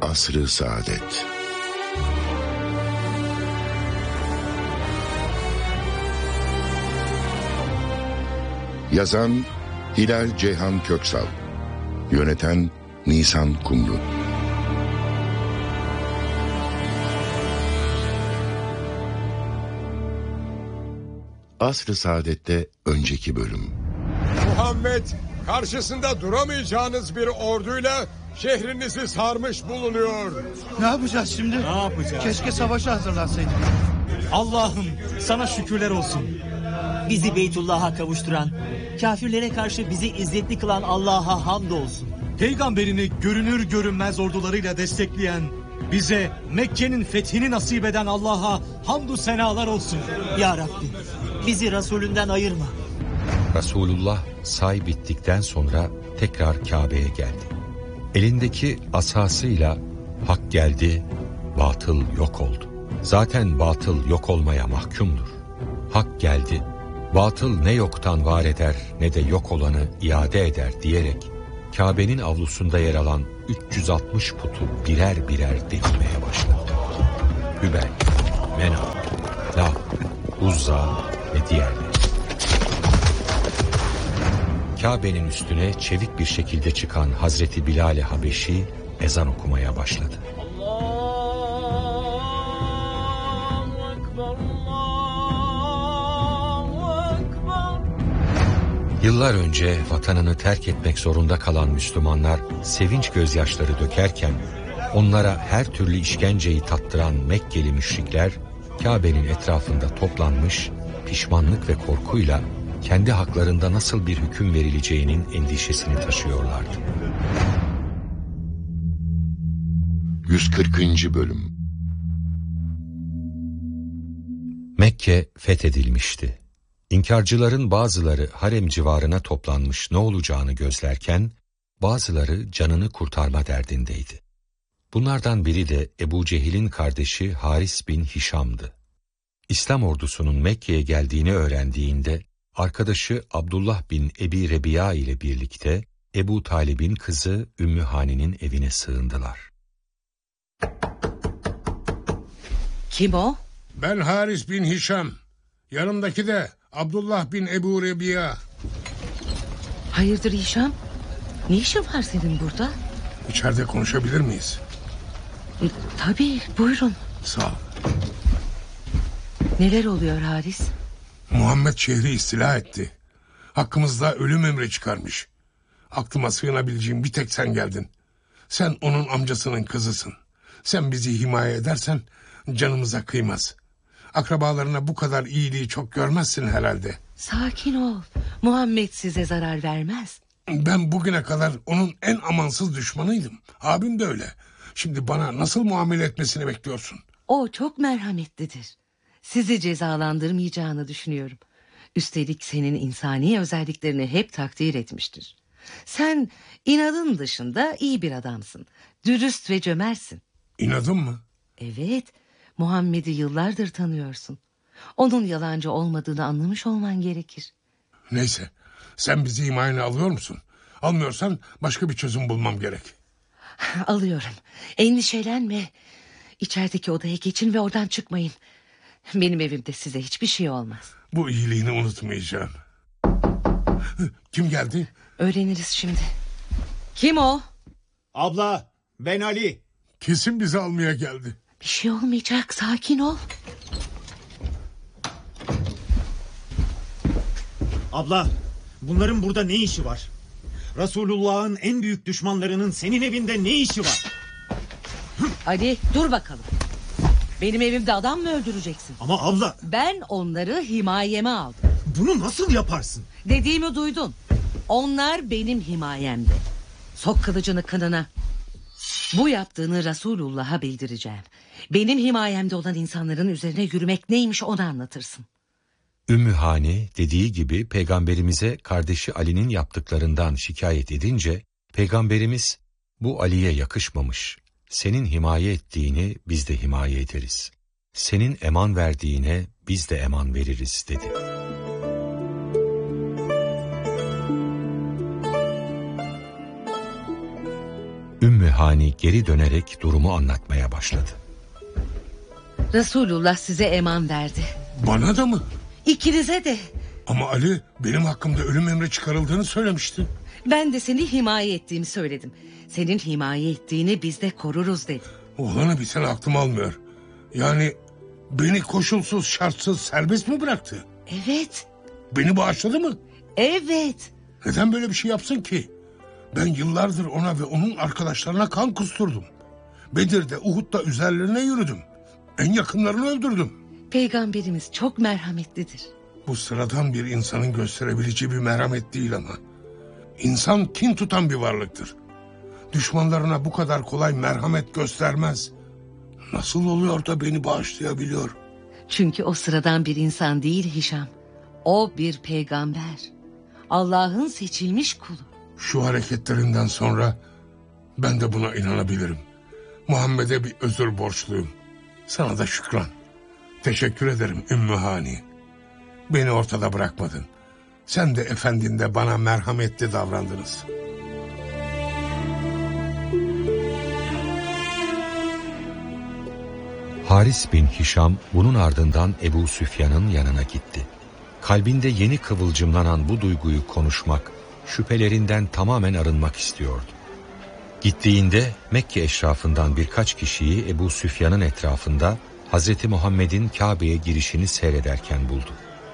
Asr-ı Saadet. Yazan Hilal Ceyhan Köksal, yöneten Nisan Kumru. Asr-ı Saadet'te önceki bölüm. Muhammed, karşısında duramayacağınız bir orduyla şehrinizi sarmış bulunuyor. Ne yapacağız şimdi? Ne yapacağız? Keşke savaşa hazırlansaydık. Allah'ım sana şükürler olsun. Bizi Beytullah'a kavuşturan, kafirlere karşı bizi izzetli kılan Allah'a hamdolsun. Peygamberini görünür görünmez ordularıyla destekleyen, bize Mekke'nin fethini nasip eden Allah'a hamdü senalar olsun. Ya Rabbi, bizi Resulünden ayırma. Resulullah say bittikten sonra tekrar Kabe'ye geldi. Elindeki asasıyla hak geldi, batıl yok oldu. Zaten batıl yok olmaya mahkumdur. Hak geldi, batıl ne yoktan var eder ne de yok olanı iade eder diyerek Kabe'nin avlusunda yer alan 360 putu birer birer devirmeye başladı. Hübel, Menat, Lat, Uzza ve diğerleri. Kabe'nin üstüne çevik bir şekilde çıkan Hazreti Bilal-i Habeşi ezan okumaya başladı. Yıllar önce vatanını terk etmek zorunda kalan Müslümanlar sevinç gözyaşları dökerken onlara her türlü işkenceyi tattıran Mekkeli müşrikler Kabe'nin etrafında toplanmış, pişmanlık ve korkuyla kendi haklarında nasıl bir hüküm verileceğinin endişesini taşıyorlardı. 140. Bölüm. Mekke fethedilmişti. İnkarcıların bazıları harem civarına toplanmış ne olacağını gözlerken, bazıları canını kurtarma derdindeydi. Bunlardan biri de Ebu Cehil'in kardeşi Haris bin Hişam'dı. İslam ordusunun Mekke'ye geldiğini öğrendiğinde, arkadaşı Abdullah bin Ebi Rebiya ile birlikte Ebu Talib'in kızı Ümmü Hani'nin evine sığındılar. Kim o? Ben Haris bin Hişam. Yanımdaki de Abdullah bin Ebu Rebiya. Hayırdır Hişam? Ne işin var senin burada? İçeride konuşabilir miyiz? Tabii, buyurun. Sağ ol. Neler oluyor Haris? Muhammed şehri istila etti. Hakkımızda ölüm emri çıkarmış. Aklıma sığınabileceğim bir tek sen geldin. Sen onun amcasının kızısın. Sen bizi himaye edersen canımıza kıymaz. Akrabalarına bu kadar iyiliği çok görmezsin herhalde. Sakin ol. Muhammed size zarar vermez. Ben bugüne kadar onun en amansız düşmanıydım. Abim de öyle. Şimdi bana nasıl muamele etmesini bekliyorsun? O çok merhametlidir. Sizi cezalandırmayacağını düşünüyorum. Üstelik senin insani özelliklerini hep takdir etmiştir. Sen inadın dışında iyi bir adamsın. Dürüst ve cömertsin. İnadım mı? Evet, Muhammed'i yıllardır tanıyorsun. Onun yalancı olmadığını anlamış olman gerekir. Neyse, sen bizi himayene alıyor musun? Almıyorsan başka bir çözüm bulmam gerek. Alıyorum. Endişelenme. İçerideki odaya geçin ve oradan çıkmayın. Benim evimde size hiçbir şey olmaz. Bu iyiliğini unutmayacağım. Kim geldi? Öğreniriz şimdi. Kim o? Abla, ben Ali. Kesin bizi almaya geldi. Bir şey olmayacak, sakin ol. Abla, bunların burada ne işi var? Resulullah'ın en büyük düşmanlarının senin evinde ne işi var? Ali, dur bakalım. Benim evimde adam mı öldüreceksin? Ama abla... Ben onları himayeme aldım. Bunu nasıl yaparsın? Dediğimi duydun. Onlar benim himayemde. Sok kılıcını kınına. Bu yaptığını Resulullah'a bildireceğim. Benim himayemde olan insanların üzerine yürümek neymiş onu anlatırsın. Ümmü Hani dediği gibi peygamberimize kardeşi Ali'nin yaptıklarından şikayet edince peygamberimiz bu Ali'ye yakışmamış. Senin himaye ettiğini biz de himaye ederiz. Senin eman verdiğine biz de eman veririz dedi. Ümmü Hani geri dönerek durumu anlatmaya başladı. Resulullah size eman verdi. Bana da mı? İkinize de. Ama Ali benim hakkımda ölüm emri çıkarıldığını söylemişti. Ben de seni himaye ettiğimi söyledim. Senin himaye ettiğini biz de koruruz dedi. Oğlanı bitene aklım almıyor. Yani beni koşulsuz şartsız serbest mi bıraktı? Evet. Beni bağışladı mı? Evet. Neden böyle bir şey yapsın ki? Ben yıllardır ona ve onun arkadaşlarına kan kusturdum. Bedir'de, Uhud'da üzerlerine yürüdüm. En yakınlarını öldürdüm. Peygamberimiz çok merhametlidir. Bu sıradan bir insanın gösterebileceği bir merhamet değil ama. İnsan kin tutan bir varlıktır. Düşmanlarına bu kadar kolay merhamet göstermez. Nasıl oluyor da beni bağışlayabiliyor? Çünkü o sıradan bir insan değil Hişam. O bir peygamber. Allah'ın seçilmiş kulu. Şu hareketlerinden sonra ben de buna inanabilirim. Muhammed'e bir özür borçluyum. Sana da şükran. Teşekkür ederim Ümmü Hani. Beni ortada bırakmadın. Sen de efendinde bana merhametli davrandınız. Haris bin Hişam bunun ardından Ebu Süfyan'ın yanına gitti. Kalbinde yeni kıvılcımlanan bu duyguyu konuşmak, şüphelerinden tamamen arınmak istiyordu. Gittiğinde Mekke eşrafından birkaç kişiyi Ebu Süfyan'ın etrafında Hazreti Muhammed'in Kabe'ye girişini seyrederken buldu.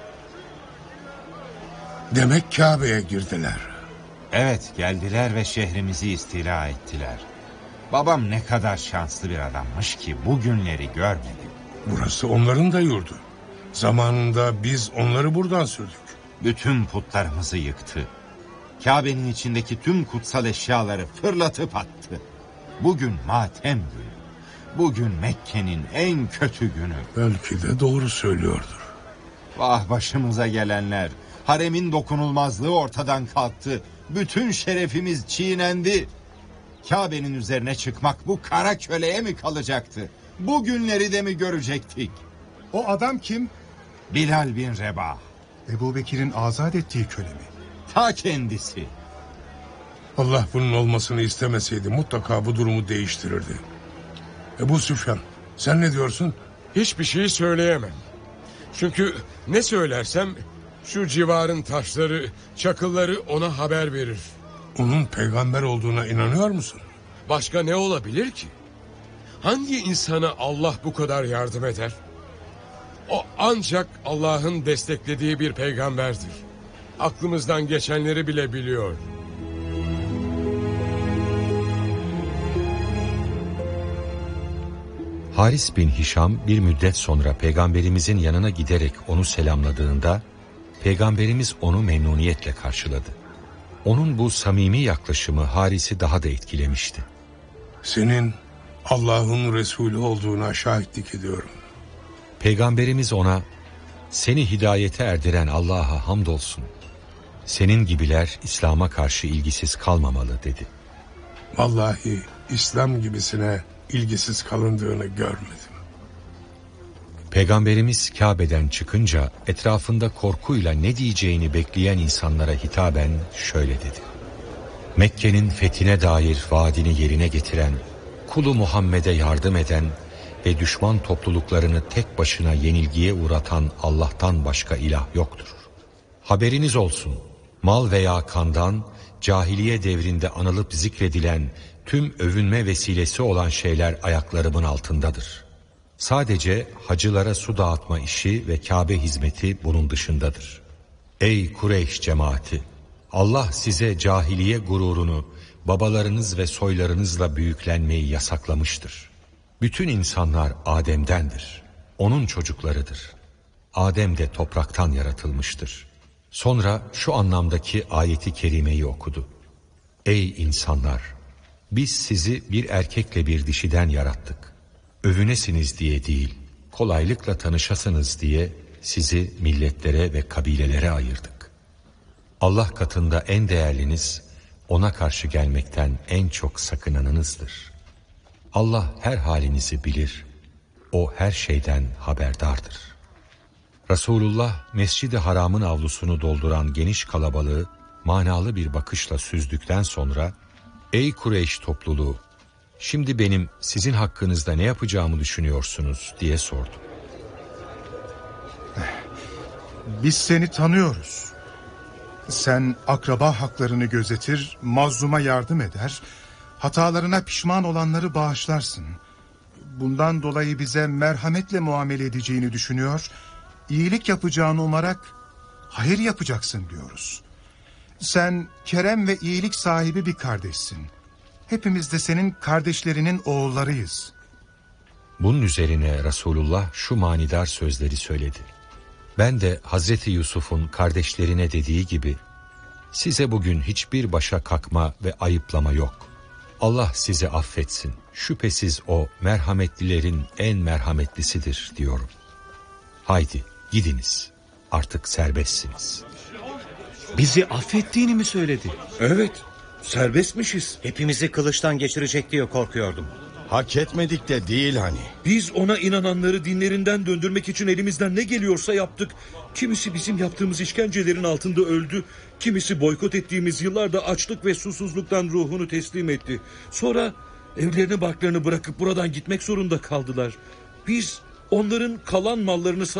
Demek Kabe'ye girdiler. Evet, geldiler ve şehrimizi istila ettiler. Babam ne kadar şanslı bir adammış ki bu günleri görmedi. Burası onların da yurdu. Zamanında biz onları buradan sürdük. Bütün putlarımızı yıktı. Kabe'nin içindeki tüm kutsal eşyaları fırlatıp attı. Bugün matem günü. Bugün Mekke'nin en kötü günü. Belki de doğru söylüyordur. Vah başımıza gelenler. Haremin dokunulmazlığı ortadan kalktı. Bütün şerefimiz çiğnendi. Kabe'nin üzerine çıkmak bu kara köleye mi kalacaktı? Bu günleri de mi görecektik? O adam kim? Bilal bin Rebah. Ebu Bekir'in azat ettiği köle mi? Ta kendisi. Allah bunun olmasını istemeseydi mutlaka bu durumu değiştirirdi. Ebu Süfyan, sen ne diyorsun? Hiçbir şey söyleyemem. Çünkü ne söylersem şu civarın taşları, çakılları ona haber verir. Onun peygamber olduğuna inanıyor musun? Başka ne olabilir ki? Hangi insana Allah bu kadar yardım eder? O ancak Allah'ın desteklediği bir peygamberdir. Aklımızdan geçenleri bile biliyor. Haris bin Hişam bir müddet sonra Peygamberimizin yanına giderek onu selamladığında Peygamberimiz onu memnuniyetle karşıladı. Onun bu samimi yaklaşımı Haris'i daha da etkilemişti. Senin Allah'ın Resulü olduğuna şahitlik ediyorum. Peygamberimiz ona, seni hidayete erdiren Allah'a hamdolsun. Senin gibiler İslam'a karşı ilgisiz kalmamalı dedi. Vallahi İslam gibisine ilgisiz kalındığını görmedim. Peygamberimiz Kabe'den çıkınca etrafında korkuyla ne diyeceğini bekleyen insanlara hitaben şöyle dedi. Mekke'nin fethine dair vaadini yerine getiren, kulu Muhammed'e yardım eden ve düşman topluluklarını tek başına yenilgiye uğratan Allah'tan başka ilah yoktur. Haberiniz olsun, mal veya kandan, cahiliye devrinde anılıp zikredilen tüm övünme vesilesi olan şeyler ayaklarımın altındadır. Sadece hacılara su dağıtma işi ve Kabe hizmeti bunun dışındadır. Ey Kureyş cemaati! Allah size cahiliye gururunu, babalarınız ve soylarınızla büyüklenmeyi yasaklamıştır. Bütün insanlar Adem'dendir. Onun çocuklarıdır. Adem de topraktan yaratılmıştır. Sonra şu anlamdaki ayeti kerimeyi okudu. Ey insanlar! Biz sizi bir erkekle bir dişiden yarattık. Övünesiniz diye değil, kolaylıkla tanışasınız diye sizi milletlere ve kabilelere ayırdık. Allah katında en değerliniz, ona karşı gelmekten en çok sakınanınızdır. Allah her halinizi bilir, o her şeyden haberdardır. Resulullah Mescid-i Haram'ın avlusunu dolduran geniş kalabalığı manalı bir bakışla süzdükten sonra Ey Kureyş topluluğu, şimdi benim sizin hakkınızda ne yapacağımı düşünüyorsunuz diye sordu. Biz seni tanıyoruz. Sen akraba haklarını gözetir, mazluma yardım eder, hatalarına pişman olanları bağışlarsın. Bundan dolayı bize merhametle muamele edeceğini düşünüyor, iyilik yapacağını umarak hayır yapacaksın diyoruz. Sen kerem ve iyilik sahibi bir kardeşsin. Hepimiz de senin kardeşlerinin oğullarıyız. Bunun üzerine Resulullah şu manidar sözleri söyledi. Ben de Hazreti Yusuf'un kardeşlerine dediği gibi, size bugün hiçbir başa kakma ve ayıplama yok. Allah sizi affetsin. Şüphesiz o merhametlilerin en merhametlisidir diyorum. Haydi gidiniz. Artık serbestsiniz. Bizi affettiğini mi söyledi? Evet, serbestmişiz. Hepimizi kılıçtan geçirecek diye korkuyordum. Hak etmedik de değil hani. Biz ona inananları dinlerinden döndürmek için elimizden ne geliyorsa yaptık. Kimisi bizim yaptığımız işkencelerin altında öldü. Kimisi boykot ettiğimiz yıllarda açlık ve susuzluktan ruhunu teslim etti. Sonra evlerini barklarını bırakıp buradan gitmek zorunda kaldılar. Biz onların kalan mallarını